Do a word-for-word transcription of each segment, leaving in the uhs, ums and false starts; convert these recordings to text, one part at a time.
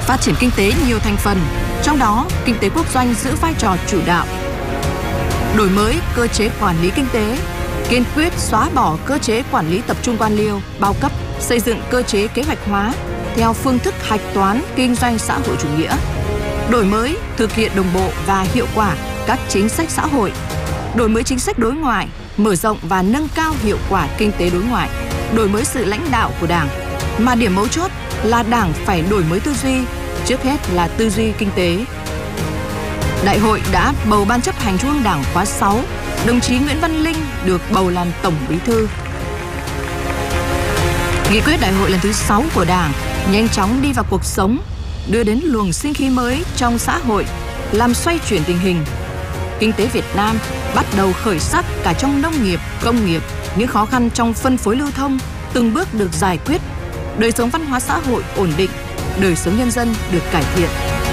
Phát triển kinh tế nhiều thành phần, trong đó kinh tế quốc doanh giữ vai trò chủ đạo. Đổi mới cơ chế quản lý kinh tế, kiên quyết xóa bỏ cơ chế quản lý tập trung quan liêu, bao cấp, xây dựng cơ chế kế hoạch hóa theo phương thức hạch toán kinh doanh xã hội chủ nghĩa. Đổi mới, thực hiện đồng bộ và hiệu quả các chính sách xã hội. Đổi mới chính sách đối ngoại, mở rộng và nâng cao hiệu quả kinh tế đối ngoại. Đổi mới sự lãnh đạo của Đảng, mà điểm mấu chốt là Đảng phải đổi mới tư duy, trước hết là tư duy kinh tế. Đại hội đã bầu Ban chấp hành Trung ương Đảng khóa sáu, đồng chí Nguyễn Văn Linh được bầu làm Tổng Bí thư. Nghị quyết đại hội lần thứ sáu của Đảng nhanh chóng đi vào cuộc sống, đưa đến luồng sinh khí mới trong xã hội, làm xoay chuyển tình hình. Kinh tế Việt Nam bắt đầu khởi sắc cả trong nông nghiệp, công nghiệp, những khó khăn trong phân phối lưu thông từng bước được giải quyết, đời sống văn hóa xã hội ổn định, đời sống nhân dân được cải thiện.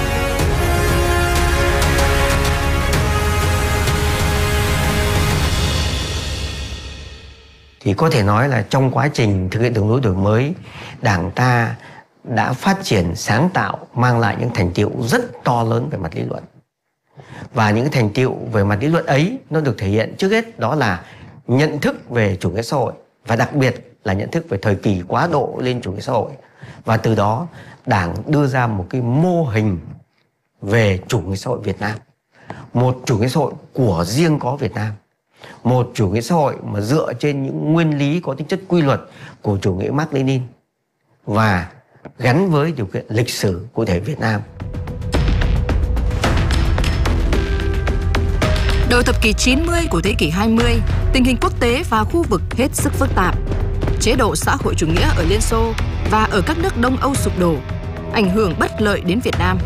Thì có thể nói là trong quá trình thực hiện đường lối đổi mới, Đảng ta đã phát triển sáng tạo, mang lại những thành tựu rất to lớn về mặt lý luận. Và những thành tựu về mặt lý luận ấy nó được thể hiện trước hết đó là nhận thức về chủ nghĩa xã hội, và đặc biệt là nhận thức về thời kỳ quá độ lên chủ nghĩa xã hội. Và từ đó Đảng đưa ra một cái mô hình về chủ nghĩa xã hội Việt Nam, một chủ nghĩa xã hội của riêng có Việt Nam, một chủ nghĩa xã hội mà dựa trên những nguyên lý có tính chất quy luật của chủ nghĩa Mác Lênin và gắn với điều kiện lịch sử cụ thể Việt Nam. Đầu thập kỷ chín mươi của thế kỷ hai mươi, tình hình quốc tế và khu vực hết sức phức tạp. Chế độ xã hội chủ nghĩa ở Liên Xô và ở các nước Đông Âu sụp đổ, ảnh hưởng bất lợi đến Việt Nam.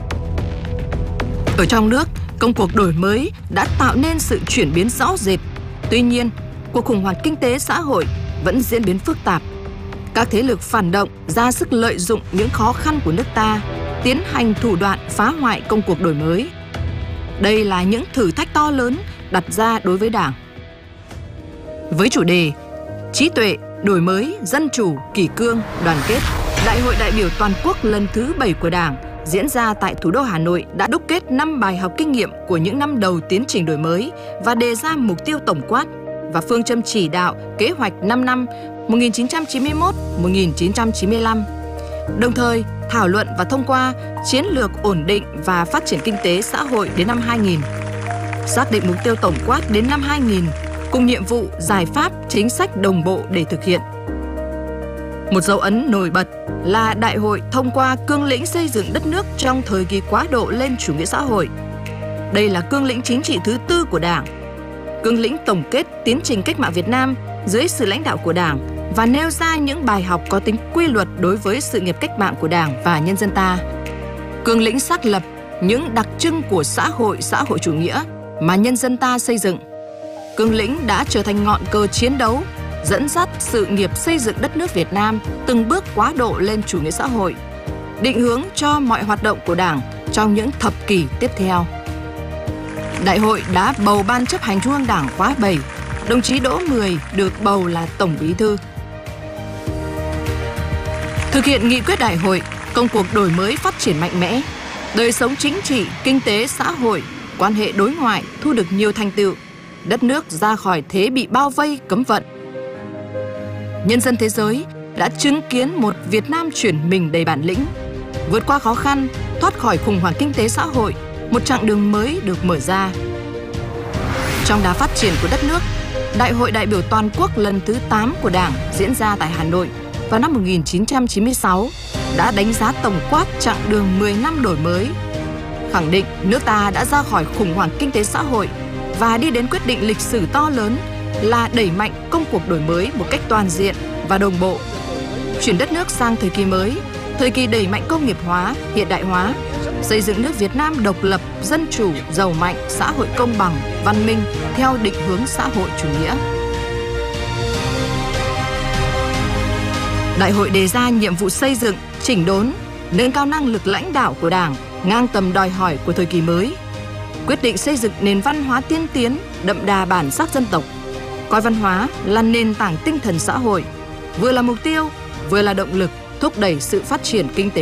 Ở trong nước, công cuộc đổi mới đã tạo nên sự chuyển biến rõ rệt. Tuy nhiên, cuộc khủng hoảng kinh tế xã hội vẫn diễn biến phức tạp. Các thế lực phản động ra sức lợi dụng những khó khăn của nước ta, tiến hành thủ đoạn phá hoại công cuộc đổi mới. Đây là những thử thách to lớn đặt ra đối với Đảng. Với chủ đề trí tuệ, đổi mới, dân chủ, kỷ cương, đoàn kết, Đại hội đại biểu toàn quốc lần thứ bảy của Đảng diễn ra tại thủ đô Hà Nội đã đúc kết năm bài học kinh nghiệm của những năm đầu tiến trình đổi mới và đề ra mục tiêu tổng quát và phương châm chỉ đạo kế hoạch năm năm một nghìn chín trăm chín mươi mốt đến một nghìn chín trăm chín mươi lăm. Đồng thời, thảo luận và thông qua chiến lược ổn định và phát triển kinh tế xã hội đến năm hai nghìn, xác định mục tiêu tổng quát đến năm hai nghìn cùng nhiệm vụ, giải pháp, chính sách đồng bộ để thực hiện. Một dấu ấn nổi bật là Đại hội thông qua cương lĩnh xây dựng đất nước trong thời kỳ quá độ lên chủ nghĩa xã hội. Đây là cương lĩnh chính trị thứ tư của Đảng, cương lĩnh tổng kết tiến trình cách mạng Việt Nam dưới sự lãnh đạo của Đảng và nêu ra những bài học có tính quy luật đối với sự nghiệp cách mạng của Đảng và nhân dân ta. Cương lĩnh xác lập những đặc trưng của xã hội xã hội chủ nghĩa mà nhân dân ta xây dựng. Cương lĩnh đã trở thành ngọn cờ chiến đấu, dẫn dắt sự nghiệp xây dựng đất nước Việt Nam từng bước quá độ lên chủ nghĩa xã hội, định hướng cho mọi hoạt động của Đảng trong những thập kỷ tiếp theo. Đại hội đã bầu Ban chấp hành Trung ương Đảng khóa bảy, đồng chí Đỗ Mười được bầu là Tổng Bí thư. Thực hiện nghị quyết đại hội, công cuộc đổi mới phát triển mạnh mẽ, đời sống chính trị, kinh tế, xã hội, quan hệ đối ngoại thu được nhiều thành tựu, đất nước ra khỏi thế bị bao vây cấm vận. Nhân dân thế giới đã chứng kiến một Việt Nam chuyển mình đầy bản lĩnh, vượt qua khó khăn, thoát khỏi khủng hoảng kinh tế xã hội, một chặng đường mới được mở ra. Trong đà phát triển của đất nước, Đại hội đại biểu toàn quốc lần thứ tám của Đảng diễn ra tại Hà Nội vào năm một nghìn chín trăm chín mươi sáu đã đánh giá tổng quát chặng đường mười năm đổi mới, khẳng định nước ta đã ra khỏi khủng hoảng kinh tế xã hội và đi đến quyết định lịch sử to lớn là đẩy mạnh công cuộc đổi mới một cách toàn diện và đồng bộ, chuyển đất nước sang thời kỳ mới, thời kỳ đẩy mạnh công nghiệp hóa, hiện đại hóa, xây dựng nước Việt Nam độc lập, dân chủ, giàu mạnh, xã hội công bằng, văn minh theo định hướng xã hội chủ nghĩa. Đại hội đề ra nhiệm vụ xây dựng, chỉnh đốn, nâng cao năng lực lãnh đạo của Đảng, ngang tầm đòi hỏi của thời kỳ mới, quyết định xây dựng nền văn hóa tiên tiến, đậm đà bản sắc dân tộc, coi văn hóa là nền tảng tinh thần xã hội, vừa là mục tiêu, vừa là động lực thúc đẩy sự phát triển kinh tế.